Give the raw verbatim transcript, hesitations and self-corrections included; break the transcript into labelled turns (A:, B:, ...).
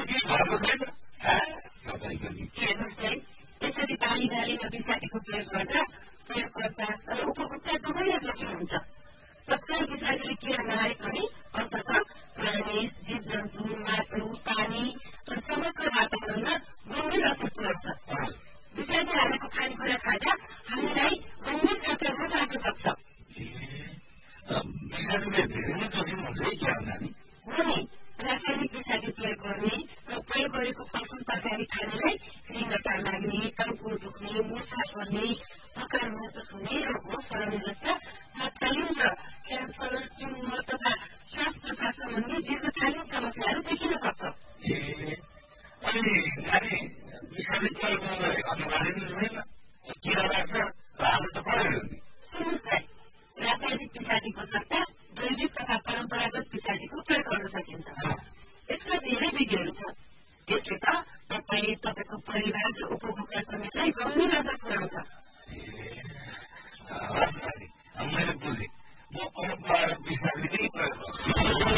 A: केही भएको छैन तपाईँको नि
B: हेर्नुहोस् है यसरी बाली बालीमा विषादीको प्रयोग गर्दा प्रयोगकर्ता र उपभोक्ता दुवैले जोखिम हुन्छ। तत्काल विषादीले किरा नआए पनि अन्तत मानिस जीव जन्तु माटो पानी र समग्र वातावरणमा गम्भीर असर पुर्याउँछ। विषादी हालेको खानेकुरा खाँदा हामीलाई गम्भीर खतरामा लाग्न सक्छ।
A: विषादीले धेरै नै जोखिम हुन्छ है क्या नानी?
B: हो नि रासायनिक विषादी प्रयोग गर्ने र प्रयोग गरेको फलफुल तरकारी खानेलाई रिङ्गटा लाग्ने टाउको दुख्ने मुर्छा पर्ने अकार महसुस हुने र होस हराउने जस्ता तत्कालीन र क्यान्सर ट्युमर तथा श्वास प्रश्वास सम्बन्धी दीर्घकालीन समस्याहरू देखिन सक्छ।
A: ए अनि नानी विषादी प्रयोग गर्दा अनिवार्य नै हुँदैन किरा लाग्छ हाल्नु त पर्यो नि।
B: सुन्नुहोस् है रासायनिक विषादीको सट्टा जैविक तथा परम्परागत विषादीको प्रयोग गर्न सकिन्छ। यसका धेरै विधिहरू छ। त्यसले त तपाईँ तपाईँको परिवार र उपभोक्ता समेतलाई गम्भीर असर पुर्याउँछ।
A: मैले बुझेँ म परम्परागत विषादी नै प्रयोग गर्छु।